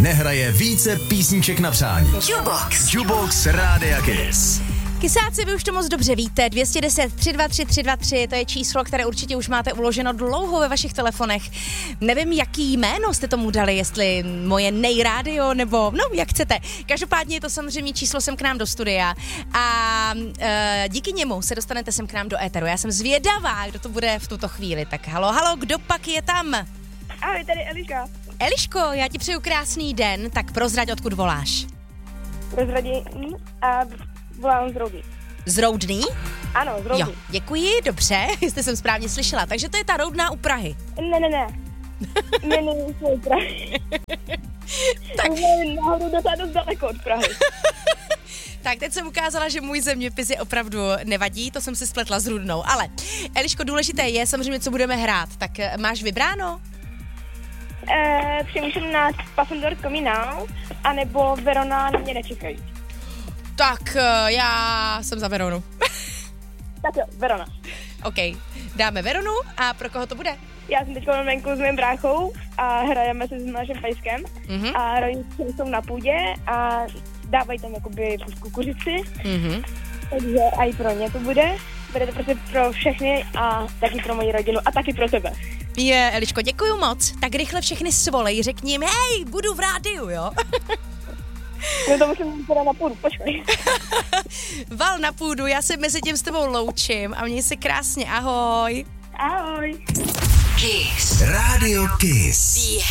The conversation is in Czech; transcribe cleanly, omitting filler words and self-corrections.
nehraje více písniček na přání. Jukebox Rádia Kiss. Kysáci, vy už to moc dobře víte, 210 323 323, to je číslo, které určitě už máte uloženo dlouho ve vašich telefonech. Nevím, jaký jméno jste tomu dali, jestli moje nejrádio, nebo no, jak chcete. Každopádně je to samozřejmě číslo sem k nám do studia a díky němu se dostanete sem k nám do éteru. Já jsem zvědavá, kdo to bude v tuto chvíli. Tak halo, kdo pak je tam? Ahoj, tady Eliška. Eliško, já ti přeju krásný den, tak prozrať, odkud voláš. Rozradí a volám z Roudný. Z Roudný? Ano, z Roudný. Jo, děkuji, dobře, jste jsem správně slyšela. Takže to je ta Roudná u Prahy. Ne. Ne, jsou Prahy. Tak. Nahoru docela dost daleko od Prahy. Tak teď jsem ukázala, že můj zeměpis je opravdu nevadí, to jsem si spletla s Rudnou. Ale Eliško, důležité je samozřejmě, co budeme hrát. Tak máš vybráno? Přemýšlím na Passenger Coming Now, anebo Verona na mě nečekají. Tak já jsem za Veronu. Tak jo, Verona. OK, dáme Veronu a pro koho to bude? Já jsem teď venku s mým bráchou a hrajeme se s naším pejskem a rodiče jsou na půdě a dávají tam jakoby kukuřici, takže a i pro ně to bude. Bude to prostě pro všechny a taky pro moji rodinu a taky pro tebe. Eliško, děkuju moc. Tak rychle všechny svolej, řekni jim, hej, budu v rádiu, jo? No to musím teda na půdu, počkej. Val na půdu, já se mezi tím s tebou loučím a měj se krásně, ahoj. Ahoj. Kiss. Rádio Kiss.